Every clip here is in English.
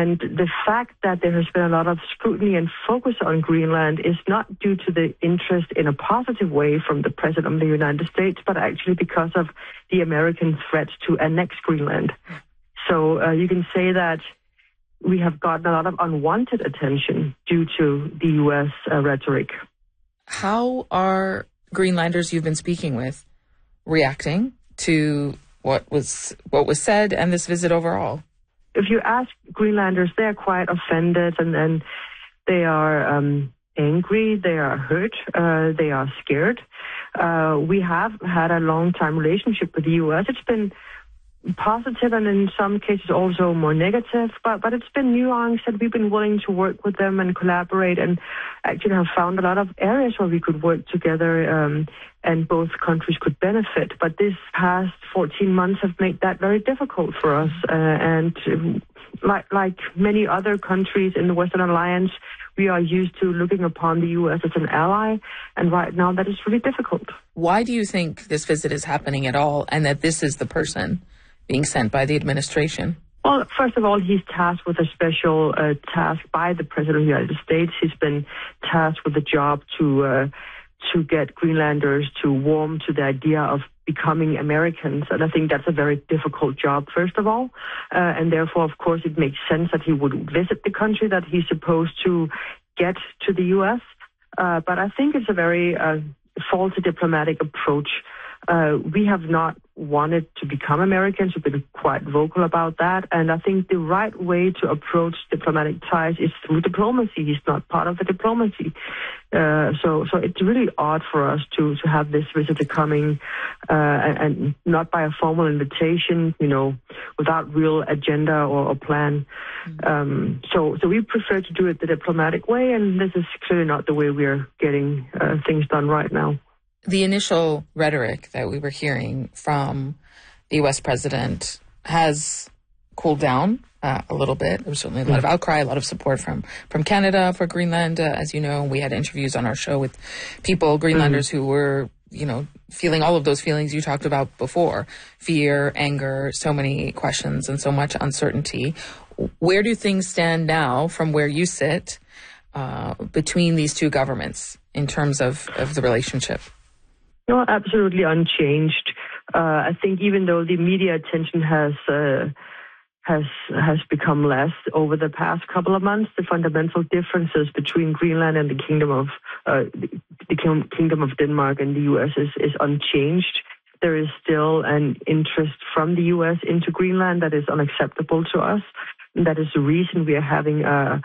And the fact that there has been a lot of scrutiny and focus on Greenland is not due to the interest in a positive way from the President of the United States, but actually because of the American threat to annex Greenland. So you can say that we have gotten a lot of unwanted attention due to the U.S. Rhetoric. How are Greenlanders you've been speaking with reacting to what was said and this visit overall? If you ask Greenlanders, they are quite offended, and they are angry, they are hurt, they are scared. We have had a long-time relationship with the U.S. It's been positive and in some cases also more negative, but it's been nuanced, and we've been willing to work with them and collaborate, and actually have found a lot of areas where we could work together and both countries could benefit. But this past 14 months have made that very difficult for us, and like many other countries in the Western Alliance, we are used to looking upon the U.S. as an ally, and right now that is really difficult. Why do you think this visit is happening at all, and that this is the person being sent by the administration? Well, first of all, he's tasked with a special task by the President of the United States. He's been tasked with the job to get Greenlanders to warm to the idea of becoming Americans. And I think that's a very difficult job, first of all. And therefore, of course, it makes sense that he would visit the country that he's supposed to get to the U.S. But I think it's a very faulty diplomatic approach. We have not wanted to become Americans. We've been quite vocal about that. And I think the right way to approach diplomatic ties is through diplomacy. He's not part of the diplomacy. So it's really odd for us to have this visitor coming and not by a formal invitation, without real agenda or plan. So we prefer to do it the diplomatic way, and this is clearly not the way we're getting things done right now. The initial rhetoric that we were hearing from the U.S. president has cooled down a little bit. There was certainly a lot of outcry, a lot of support from Canada for Greenland. As you know, we had interviews on our show with people, Greenlanders, who were, feeling all of those feelings you talked about before. Fear, anger, so many questions and so much uncertainty. Where do things stand now from where you sit between these two governments in terms of the relationship? No, absolutely unchanged. I think even though the media attention has become less over the past couple of months, the fundamental differences between Greenland and the Kingdom of Denmark and the U.S. is unchanged. There is still an interest from the U.S. into Greenland that is unacceptable to us. And that is the reason we are having a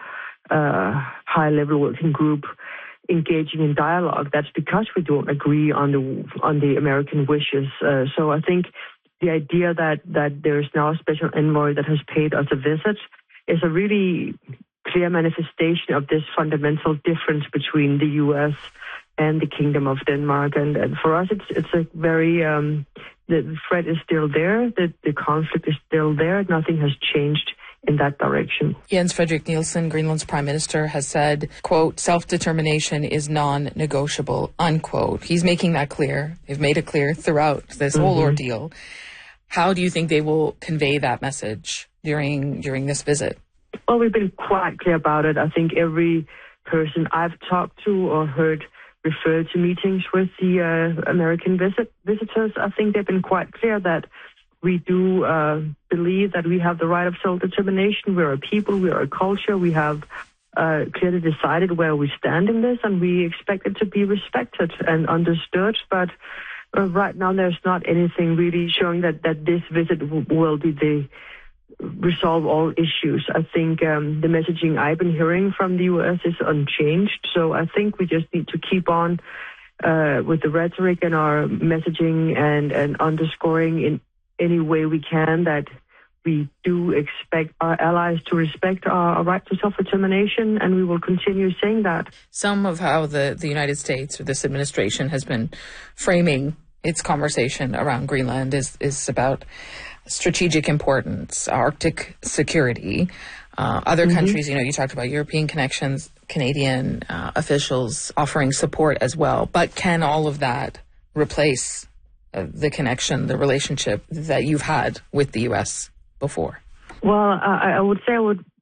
high-level working group engaging in dialogue. That's because we don't agree on the American wishes. So I think the idea that there is now a special envoy that has paid us a visit is a really clear manifestation of this fundamental difference between the U.S. and the Kingdom of Denmark. And for us, it's a very the threat is still there. The conflict is still there. Nothing has changed in that direction. Jens Frederik Nielsen, Greenland's prime minister, has said, quote, self-determination is non-negotiable, unquote. He's making that clear. They've made it clear throughout this whole ordeal. How do you think they will convey that message during this visit? Well, we've been quite clear about it. I think every person I've talked to or heard refer to meetings with the American visitors. I think they've been quite clear that we do believe that we have the right of self-determination. We're a people, we are a culture. We have clearly decided where we stand in this, and we expect it to be respected and understood. But right now, there's not anything really showing that this visit will be the resolve all issues. I think the messaging I've been hearing from the U.S. is unchanged. So I think we just need to keep on with the rhetoric and our messaging and underscoring in any way we can that we do expect our allies to respect our right to self-determination, and we will continue saying that. Some of how the United States or this administration has been framing its conversation around Greenland is about strategic importance, Arctic security. Other countries, you talked about European connections, Canadian officials offering support as well. But can all of that replace the connection, the relationship that you've had with the U.S. before? Well, I would say I would